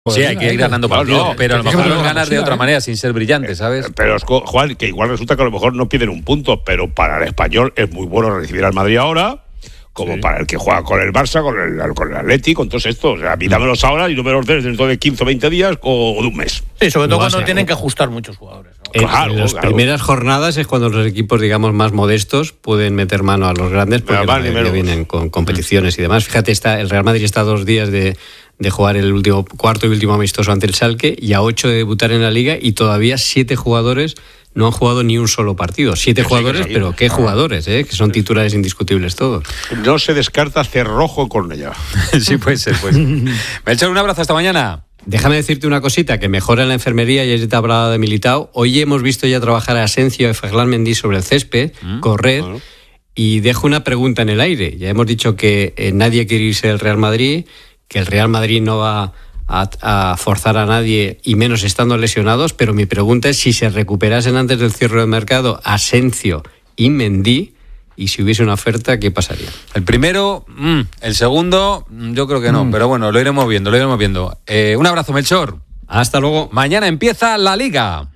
Sí, hay que ir ganando partidos, pero a lo mejor los ganas de otra manera, sin ser brillante, ¿sabes? Pero, Juan, que igual resulta que a lo mejor no piden un punto, pero para el Español es muy bueno recibir al Madrid ahora, como para el que juega con el Barça, con el Atleti, con todos estos. O sea, dámelos ahora y no me los des dentro de 15 o 20 días o de un mes. Sí, sobre todo cuando tienen que ajustar muchos jugadores, ¿no? En las primeras jornadas es cuando los equipos, digamos, más modestos pueden meter mano a los grandes porque vienen con competiciones y demás. Fíjate, el Real Madrid está a 2 días de jugar el último cuarto y último amistoso ante el Schalke y a 8 de debutar en la Liga, y todavía 7 jugadores no han jugado ni un solo partido. 7 jugadores, pero qué jugadores, que son titulares indiscutibles todos. No se descarta Cerrojo con ella. Sí, puede ser, pues. Melchor, un abrazo, hasta mañana. Déjame decirte una cosita, que mejora en la enfermería, ya te hablaba de Militao. Hoy hemos visto ya trabajar a Asensio y Ferland Mendy sobre el césped, correr, y dejo una pregunta en el aire. Ya hemos dicho que nadie quiere irse del Real Madrid, que el Real Madrid no va a forzar a nadie, y menos estando lesionados, pero mi pregunta es si se recuperasen antes del cierre de mercado Asensio y Mendy, y si hubiese una oferta, ¿qué pasaría? El primero, el segundo, yo creo que no, pero bueno, lo iremos viendo. Un abrazo, Melchor. Hasta luego. Mañana empieza la Liga.